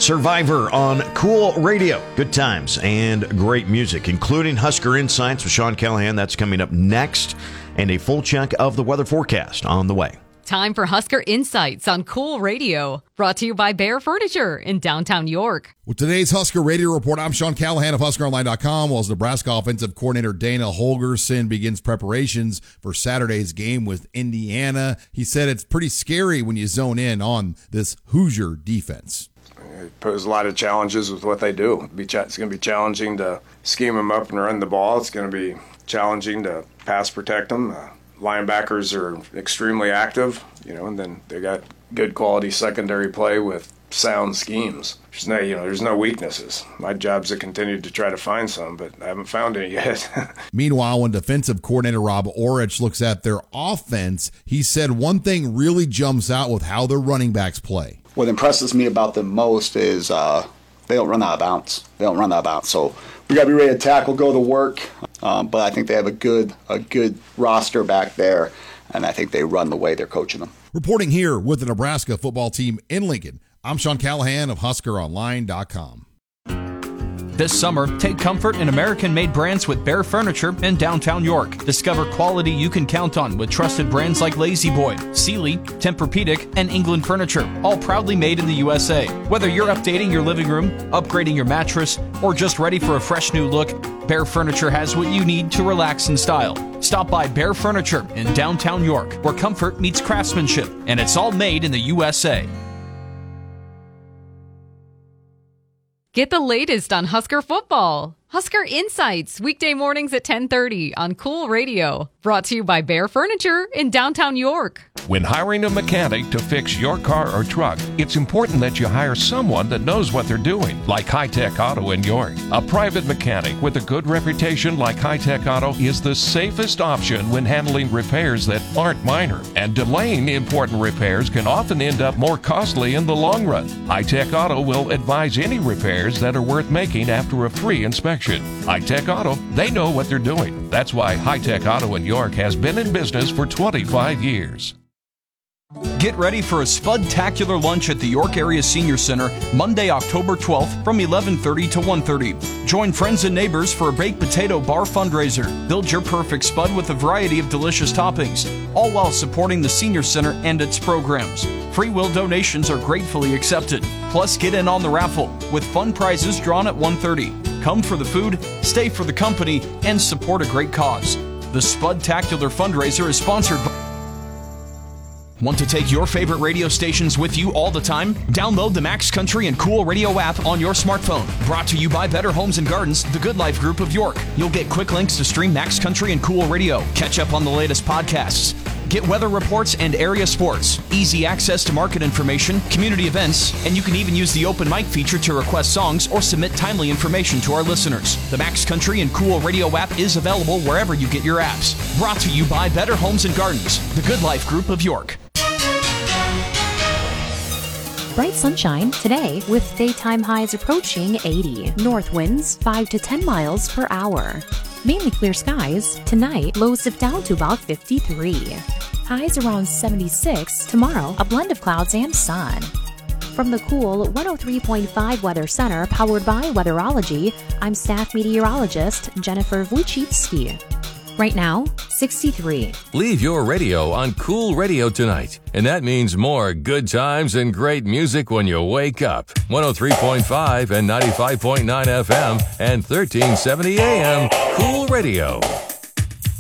Survivor on Cool Radio. Good times and great music, including Husker Insights with Sean Callahan. That's coming up next. And a full check of the weather forecast on the way. Time for Husker Insights on Cool Radio. Brought to you by Bear Furniture in downtown York. With today's Husker Radio Report, I'm Sean Callahan of HuskerOnline.com. While Nebraska offensive coordinator Dana Holgorsen begins preparations for Saturday's game with Indiana, he said it's pretty scary when you zone in on this Hoosier defense. It poses a lot of challenges with what they do. It's going to be challenging to scheme them up and run the ball. It's going to be challenging to pass protect them. Linebackers are extremely active, and then they got good quality secondary play with sound schemes. There's no weaknesses. My job's to continue to try to find some, but I haven't found any yet. Meanwhile, when defensive coordinator Rob Orich looks at their offense, he said one thing really jumps out with how their running backs play. What impresses me about them most is they don't run out of bounds. So we got to be ready to tackle, go to work. But I think they have a good roster back there, and I think they run the way they're coaching them. Reporting here with the Nebraska football team in Lincoln, I'm Sean Callahan of HuskerOnline.com. This summer, take comfort in American-made brands with Bear Furniture in downtown York. Discover quality you can count on with trusted brands like Lazy Boy, Sealy, Tempur-Pedic, and England Furniture, all proudly made in the USA. Whether you're updating your living room, upgrading your mattress, or just ready for a fresh new look, Bear Furniture has what you need to relax in style. Stop by Bear Furniture in downtown York, where comfort meets craftsmanship, and it's all made in the USA. Get the latest on Husker football. Husker Insights, weekday mornings at 10:30 on Cool Radio. Brought to you by Bear Furniture in downtown York. When hiring a mechanic to fix your car or truck, it's important that you hire someone that knows what they're doing, like High Tech Auto in York. A private mechanic with a good reputation like High Tech Auto is the safest option when handling repairs that aren't minor. And delaying important repairs can often end up more costly in the long run. High Tech Auto will advise any repairs that are worth making after a free inspection. High Tech Auto, they know what they're doing. That's why High Tech Auto in York has been in business for 25 years. Get ready for a Spud-tacular lunch at the York Area Senior Center Monday, October 12th from 11:30 to 1:30. Join friends and neighbors for a baked potato bar fundraiser. Build your perfect Spud with a variety of delicious toppings, all while supporting the Senior Center and its programs. Free will donations are gratefully accepted. Plus, get in on the raffle with fun prizes drawn at 1:30. Come for the food, stay for the company, and support a great cause. The Spud-tacular fundraiser is sponsored by... Want to take your favorite radio stations with you all the time? Download the Max Country and Cool Radio app on your smartphone. Brought to you by Better Homes and Gardens, the Good Life Group of York. You'll get quick links to stream Max Country and Cool Radio, catch up on the latest podcasts, get weather reports and area sports, easy access to market information, community events, and you can even use the open mic feature to request songs or submit timely information to our listeners. The Max Country and Cool Radio app is available wherever you get your apps. Brought to you by Better Homes and Gardens, the Good Life Group of York. Bright sunshine today with daytime highs approaching 80. North winds 5 to 10 miles per hour. Mainly clear skies. Tonight, lows dip down to about 53. Highs around 76. Tomorrow, a blend of clouds and sun. From the Cool 103.5 Weather Center, powered by Weatherology, I'm staff meteorologist Jennifer Wojcicki. Right now, 63. Leave your radio on Cool Radio tonight, and that means more good times and great music when you wake up. 103.5 and 95.9 FM and 1370 AM Cool Radio.